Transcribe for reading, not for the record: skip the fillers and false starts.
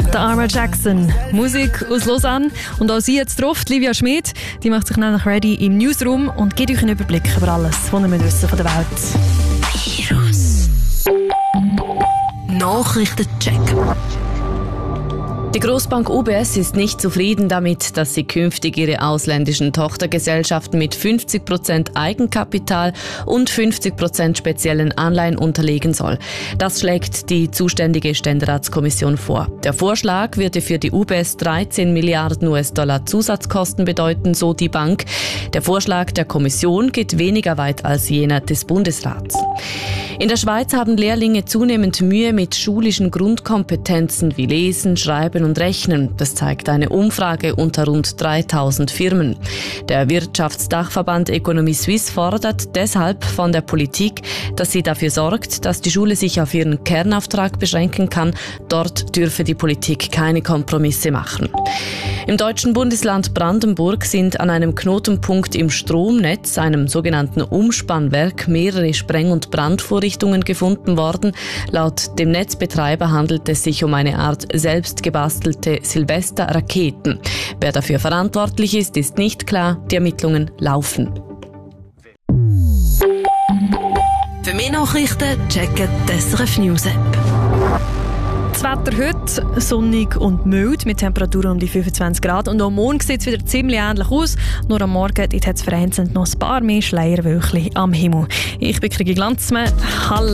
Der Arma Jackson, Musik aus Lausanne. Und auch sie jetzt drauf, Livia Schmid, die macht sich nämlich ready im Newsroom und gibt euch einen Überblick über alles, was ihr wissen von der Welt. Virus. Nachrichtencheck. Die Grossbank UBS ist nicht zufrieden damit, dass sie künftig ihre ausländischen Tochtergesellschaften mit 50% Eigenkapital und 50% speziellen Anleihen unterlegen soll. Das schlägt die zuständige Ständeratskommission vor. Der Vorschlag würde für die UBS 13 Milliarden US-Dollar Zusatzkosten bedeuten, so die Bank. Der Vorschlag der Kommission geht weniger weit als jener des Bundesrats. In der Schweiz haben Lehrlinge zunehmend Mühe mit schulischen Grundkompetenzen wie Lesen, Schreiben und Rechnen. Das zeigt eine Umfrage unter rund 3000 Firmen. Der Wirtschaftsdachverband Economie Suisse fordert deshalb von der Politik, dass sie dafür sorgt, dass die Schule sich auf ihren Kernauftrag beschränken kann. Dort dürfe die Politik keine Kompromisse machen. Im deutschen Bundesland Brandenburg sind an einem Knotenpunkt im Stromnetz, einem sogenannten Umspannwerk, mehrere Spreng- und Brandvorrichtungen gefunden worden. Laut dem Netzbetreiber handelt es sich um eine Art selbstgebastelte Silvester-Raketen. Wer dafür verantwortlich ist, ist nicht klar. Die Ermittlungen laufen. Für mehr Nachrichten checken die SRF News App. Das Wetter heute sonnig und mild mit Temperaturen um die 25 Grad. Und am Morgen sieht es wieder ziemlich ähnlich aus. Nur am Morgen hat es vereinzelt noch ein paar mehr Schleierwölkchen am Himmel. Ich bin Krigi Glanzmann. Hallo.